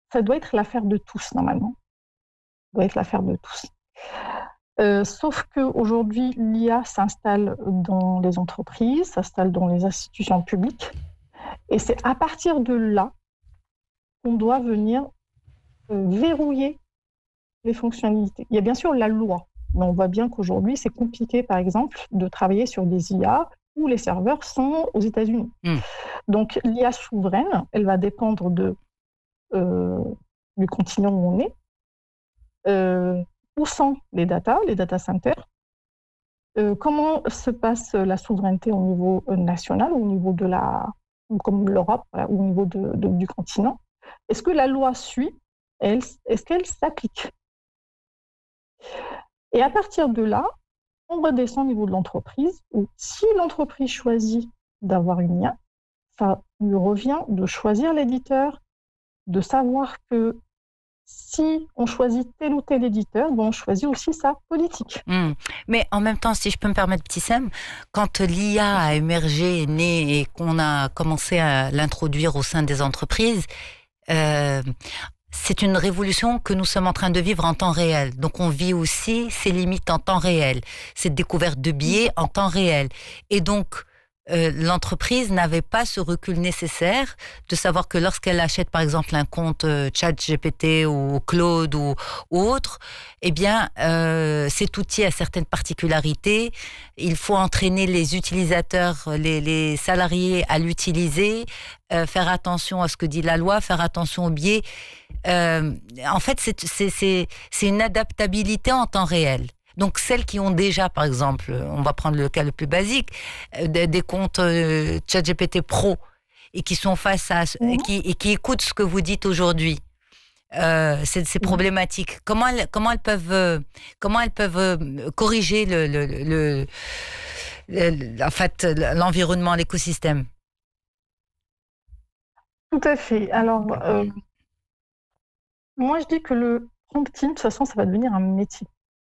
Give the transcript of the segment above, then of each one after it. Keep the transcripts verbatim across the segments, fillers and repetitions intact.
ça doit être l'affaire de tous, normalement. Ça doit être l'affaire de tous. Euh, sauf qu'aujourd'hui, l'I A s'installe dans les entreprises, s'installe dans les institutions publiques. Et c'est à partir de là qu'on doit venir euh, verrouiller les fonctionnalités. Il y a bien sûr la loi, mais on voit bien qu'aujourd'hui, c'est compliqué, par exemple, de travailler sur des I A où les serveurs sont aux États-Unis. Mmh. Donc, l'I A souveraine, elle va dépendre de, euh, du continent où on est. Euh, où sont les data, les data centers, euh, comment se passe la souveraineté au niveau national, au niveau de la, comme l'Europe, voilà, au niveau de, de, du continent. Est-ce que la loi suit? Elle, est-ce qu'elle s'applique? Et à partir de là, on redescend au niveau de l'entreprise, où si l'entreprise choisit d'avoir une I A, ça lui revient de choisir l'éditeur, de savoir que si on choisit tel ou tel éditeur, bon, on choisit aussi sa politique. Mmh. Mais en même temps, si je peux me permettre, petit Sam, quand l'I A a émergé, est née et qu'on a commencé à l'introduire au sein des entreprises, euh, c'est une révolution que nous sommes en train de vivre en temps réel. Donc on vit aussi ses limites en temps réel, cette découverte de biais en temps réel. Et donc, Euh, l'entreprise n'avait pas ce recul nécessaire de savoir que lorsqu'elle achète par exemple un compte euh, ChatGPT ou Claude ou, ou autre, eh bien euh, cet outil a certaines particularités. Il faut entraîner les utilisateurs, les, les salariés à l'utiliser, euh, faire attention à ce que dit la loi, faire attention aux biais. Euh, en fait, c'est, c'est, c'est, c'est une adaptabilité en temps réel. Donc, celles qui ont déjà, par exemple, on va prendre le cas le plus basique, des, des comptes euh, ChatGPT Pro et qui sont face à, mmh. et, qui, et qui écoutent ce que vous dites aujourd'hui, euh, c'est, c'est problématique. Comment elles, comment elles peuvent, euh, comment elles peuvent euh, corriger le, le, le, le, le, en fait, l'environnement, l'écosystème? Tout à fait. Alors, euh, moi, je dis que le prompting, de toute façon, ça va devenir un métier.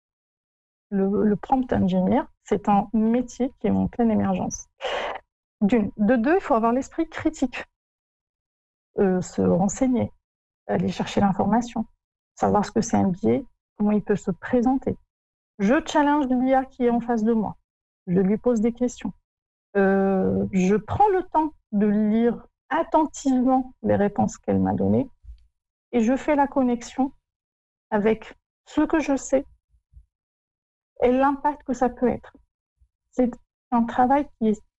Le, le prompt engineer, c'est un métier qui est en pleine émergence. D'une. De deux, il faut avoir l'esprit critique, euh, se renseigner, aller chercher l'information, savoir ce que c'est un biais, comment il peut se présenter. Je challenge l'I A qui est en face de moi. Je lui pose des questions. Euh, je prends le temps de lire attentivement les réponses qu'elle m'a données et je fais la connexion avec ce que je sais et l'impact que ça peut être. C'est un travail qui est,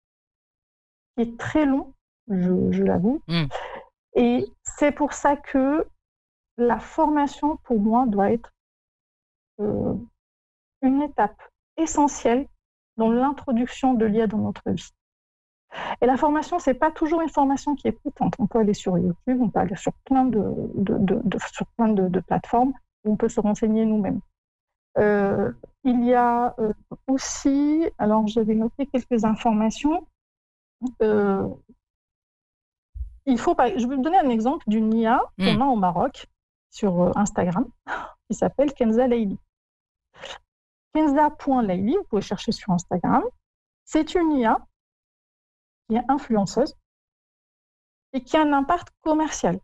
qui est très long, je, je l'avoue, mmh. et c'est pour ça que la formation, pour moi, doit être euh, une étape essentielle dans l'introduction de l'I A dans notre vie. Et la formation, c'est pas toujours une formation qui est coûtante. On peut aller sur YouTube, on peut aller sur plein de, de, de, de, sur plein de, de plateformes où on peut se renseigner nous-mêmes. Euh, il y a euh, aussi, alors j'avais noté quelques informations. Euh, il faut pas, je vais vous donner un exemple d'une I A mmh. qu'on a au Maroc sur Instagram qui s'appelle Kenza Layli. Kenza point Layli, vous pouvez chercher sur Instagram. C'est une I A qui est influenceuse et qui a un impact commercial.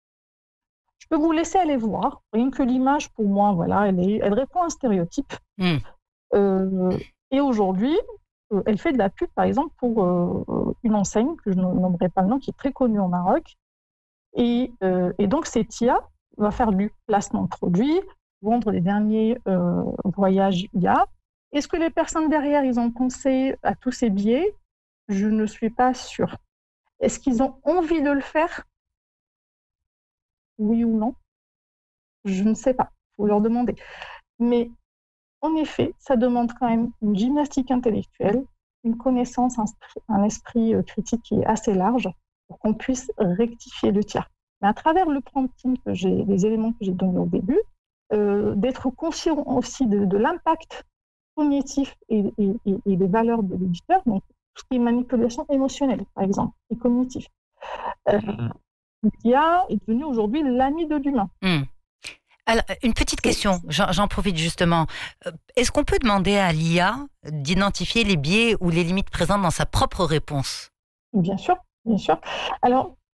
Je peux vous laisser aller voir. Rien que l'image, pour moi, voilà, elle, est, elle répond à un stéréotype. Mmh. Euh, et aujourd'hui, euh, elle fait de la pub, par exemple, pour euh, une enseigne, que je ne nommerai pas le nom, qui est très connue au Maroc. Et, euh, et donc, cette I A va faire du placement de produits, vendre les derniers euh, voyages I A. Est-ce que les personnes derrière, ils ont pensé à tous ces biais? Je ne suis pas sûre. Est-ce qu'ils ont envie de le faire? Oui ou non? Je ne sais pas. Il faut leur demander. Mais en effet, ça demande quand même une gymnastique intellectuelle, une connaissance, un, un esprit critique qui est assez large pour qu'on puisse rectifier le tir. Mais à travers le prompting, que j'ai, les éléments que j'ai donnés au début, euh, d'être conscient aussi de, de l'impact cognitif et, et, et, et des valeurs de l'éditeur, donc tout ce qui est manipulation émotionnelle, par exemple, et cognitif. Euh, L'I A est devenue aujourd'hui l'ami de l'humain. Mmh. Alors, une petite question, j'en, j'en profite justement. Est-ce qu'on peut demander à l'I A d'identifier les biais ou les limites présentes dans sa propre réponse? Bien sûr, bien sûr. Alors,